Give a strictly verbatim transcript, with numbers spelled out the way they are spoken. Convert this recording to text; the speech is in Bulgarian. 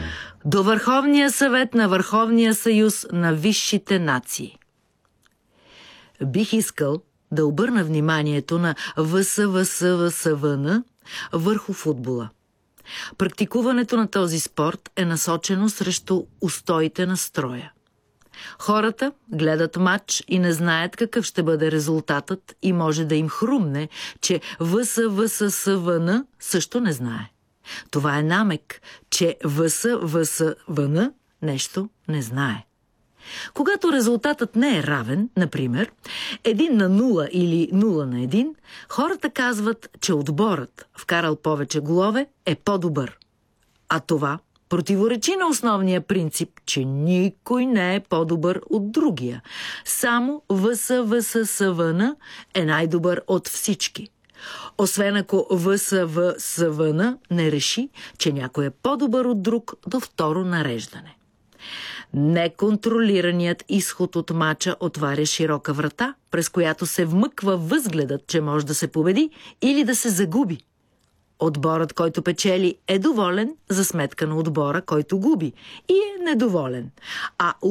До Върховния съвет на Върховния съюз на висшите нации. Бих искал да обърна вниманието на ВСВСВСВН върху футбола. Практикуването на този спорт е насочено срещу устоите на строя. Хората гледат матч и не знаят какъв ще бъде резултатът и може да им хрумне, че ВСВССВН също не знае. Това е намек, че ВСВСВН нещо не знае. Когато резултатът не е равен, например, един на нула или нула на един, хората казват, че отборът, вкарал повече голове, е по-добър. А това противоречи на основния принцип, че никой не е по-добър от другия. Само ВСВССВН е най-добър от всички. Освен ако ВСВСВН не реши, че някой е по-добър от друг до второ нареждане. Неконтролираният изход от мача отваря широка врата, през която се вмъква възгледът, че може да се победи или да се загуби. Отборът, който печели, е доволен за сметка на отбора, който губи, и е недоволен. А